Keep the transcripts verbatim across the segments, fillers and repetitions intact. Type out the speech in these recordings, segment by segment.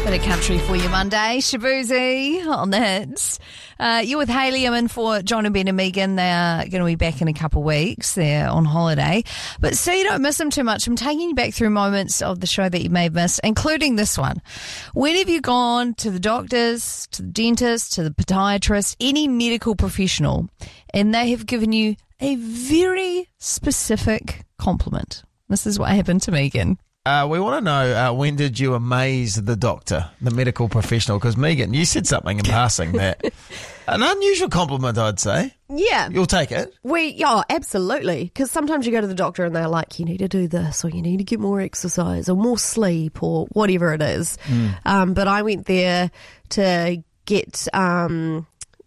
Bit of country for you Monday. Shabuzi on the hits. Uh, you're with Hayley. I'm in for John and Ben and Megan. They're going to be back in a couple of weeks. They're on holiday. But so you don't miss them too much, I'm taking you back through moments of the show that you may have missed, including this one. When have you gone to the doctors, to the dentist, to the podiatrist, any medical professional, and they have given you a very specific compliment? This is what happened to Megan. Uh, we want to know, uh, when did you amaze the doctor, the medical professional? Because, Megan, you said something in passing that an unusual compliment, I'd say. Yeah. You'll take it. We, oh, absolutely. Because sometimes you go to the doctor and they're like, you need to do this, or you need to get more exercise, or more sleep, or whatever it is. Mm. Um, but I went there to get um,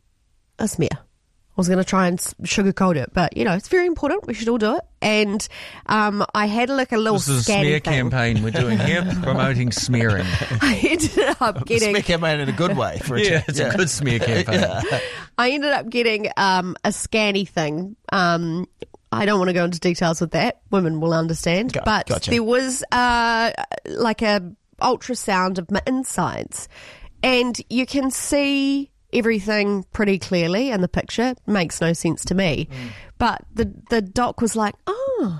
a smear. I was going to try and sugarcoat it, but, you know, it's very important. We should all do it. And um, I had like a little This is a scan smear thing. campaign we're doing here, promoting smearing. I ended up getting... Smear campaign in a good way. For a Yeah, ch- it's a good smear campaign. Yeah. I ended up getting um, a scanny thing. Um, I don't want to go into details with that. Women will understand. Got- but gotcha. there was uh, like a ultrasound of my insides, and you can see everything pretty clearly in the picture. Makes no sense to me. Mm. But the the doc was like, oh,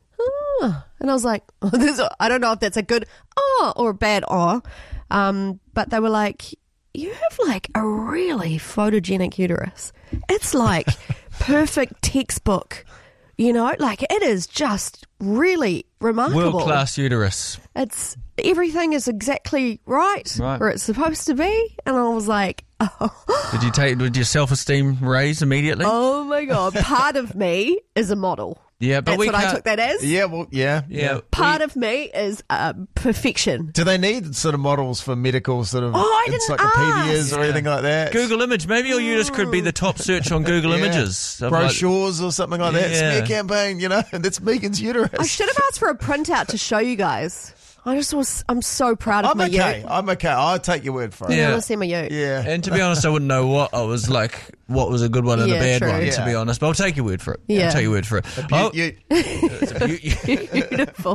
oh. And I was like, oh, this, I don't know if that's a good oh or a bad oh. Um, but they were like, you have like a really photogenic uterus. It's like perfect textbook, you know, like it is just really remarkable. World-class uterus. It's everything is exactly right, Right. where it's supposed to be. And I was like, oh, Did you take? Did your self-esteem raise immediately? oh my God, part of me is a model. yeah, but That's we what I can't- took that as. Yeah, well, yeah. Yeah, Part we- of me is uh, perfection. Do they need sort of models for medical sort of Oh, I didn't encyclopedias ask. or anything like that? Google image. Maybe your uterus could be the top search on Google Yeah. Images. Of like- Brochures or something like that. Yeah. Smear campaign, you know, and that's Megan's uterus. I should have asked for a printout to show you guys. I just was, I'm so proud of I'm my okay. ute. I'm okay. I'll take your word for it. You Yeah. want to see my ute? Yeah. And to be honest, I wouldn't know what I was like, what was a good one and Yeah, a bad true. one, to Yeah. be honest. But I'll take your word for it. Yeah. I'll take your word for it. Oh, You- it's a beaut- Beautiful.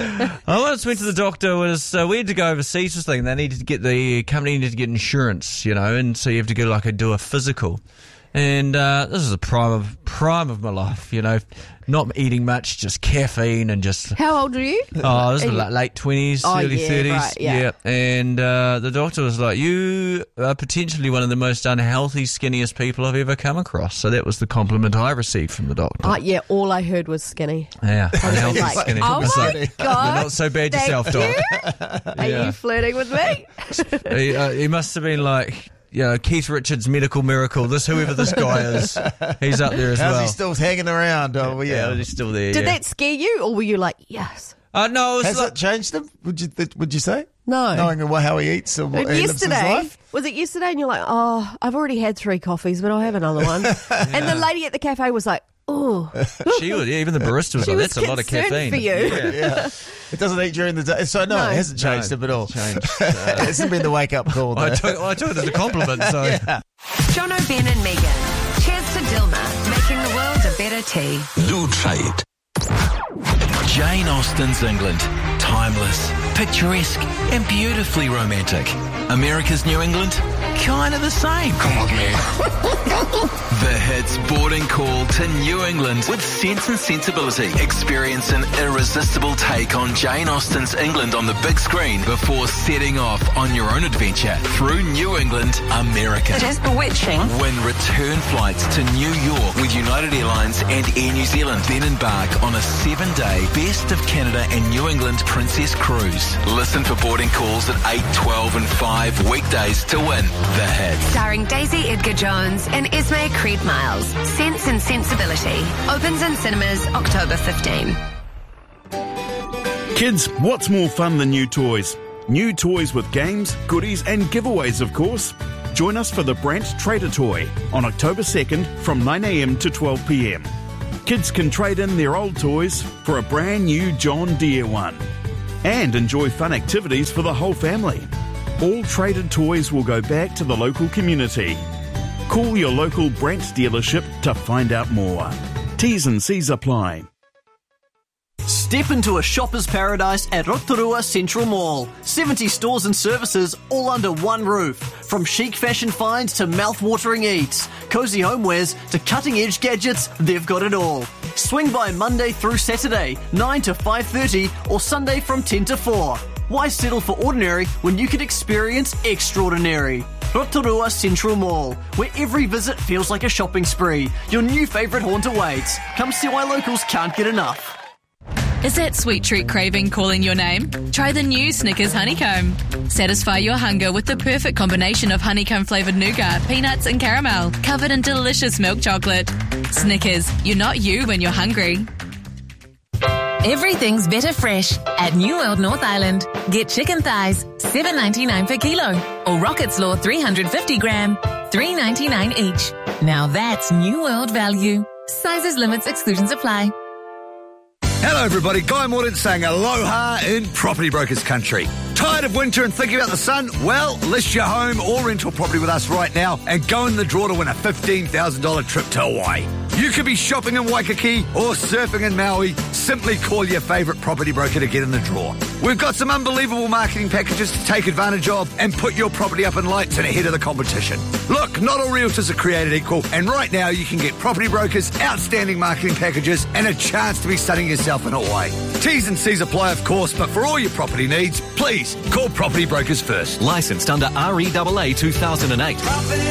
I once went to the doctor. Was uh, we had to go overseas or something. They needed to get the company needed to get insurance, you know, and so you have to go like a, do a physical. And uh, this is the prime of prime of my life, you know, not eating much, just caffeine and just. How old are you? Oh, this Are was you- like late twenties, Oh, early yeah, thirties. right, yeah. And uh, the doctor was like, "You are potentially one of the most unhealthy, skinniest people I've ever come across." So that was the compliment I received from the doctor. Oh, yeah, all I heard was skinny. yeah, I unhealthy, was like, skinny. oh So, my you're God. not so bad Thank yourself, doc. you. Are Yeah. you flirting with me? he, uh, he must have been like, you know, Keith Richards' medical miracle. This whoever this guy is, he's up there as How's well. he still hanging around? Oh, well, yeah, yeah. he's still there. Did yeah. that scare you, or were you like, yes? Uh, no, it was Has like, it changed him? Would you th- Would you say? No. Knowing how he eats and what he lives his Yesterday, life? was it yesterday? And you're like, oh, I've already had three coffees, but I'll have another one. And the lady at the cafe was like, oh, she was. Yeah, even the barista was she like, was "That's a lot of concerned caffeine." for you. Yeah. Yeah. It doesn't eat during the day. So, no, No. it hasn't changed No, him at all. changed. it hasn't been the wake-up call, though. I took, I took it as a compliment. So. John O'Ben and Megan. Cheers to Dilma, making the world a better tea. New trade. Jane Austen's England. Timeless, picturesque, and beautifully romantic. America's New England? Kind of the same. Come on, man. The hits boarding call to New England with Sense and Sensibility. Experience an irresistible take on Jane Austen's England on the big screen before setting off on your own adventure through New England, America. It is bewitching. Win return flights to New York with United Airlines and Air New Zealand. Then embark on a seven-day Best of Canada and New England Princess Cruise. Listen for boarding calls at eight, twelve and five weekdays to win the hits. Starring Daisy Edgar-Jones and Esme Creed Miles. Sense and Sensibility. Opens in cinemas October fifteenth. Kids, what's more fun than new toys? New toys with games, goodies and giveaways, of course. Join us for the Brant Trader Toy on October second from nine a m to twelve p m. Kids can trade in their old toys for a brand new John Deere one. And enjoy fun activities for the whole family. All traded toys will go back to the local community. Call your local Brant dealership to find out more. T's and C's apply. Step into a shopper's paradise at Rotorua Central Mall. seventy stores and services all under one roof. From chic fashion finds to mouth-watering eats, cosy homewares to cutting-edge gadgets, they've got it all. Swing by Monday through Saturday, nine to five thirty, or Sunday from ten to four. Why settle for ordinary when you can experience extraordinary? Rotorua Central Mall, where every visit feels like a shopping spree. Your new favourite haunt awaits. Come see why locals can't get enough. Is that sweet treat craving calling your name? Try the new Snickers Honeycomb. Satisfy your hunger with the perfect combination of honeycomb flavoured nougat, peanuts and caramel, covered in delicious milk chocolate. Snickers, you're not you when you're hungry. Everything's better fresh at New World North Island. Get chicken thighs, seven ninety-nine per kilo, or rocket slaw three hundred fifty gram, three ninety-nine each. Now that's New World value. Sizes, limits, exclusions apply. Hello everybody, Guy Mordaunt saying aloha in Property Brokers country. Tired of winter and thinking about the sun? Well, list your home or rental property with us right now and go in the draw to win a fifteen thousand dollars trip to Hawaii. You could be shopping in Waikiki or surfing in Maui. Simply call your favourite property broker to get in the draw. We've got some unbelievable marketing packages to take advantage of and put your property up in lights and ahead of the competition. Look, not all realtors are created equal, and right now you can get Property Brokers, outstanding marketing packages and a chance to be sunning yourself in Hawaii. T's and C's apply, of course, but for all your property needs, please call Property Brokers first. Licensed under R E A A two thousand eight.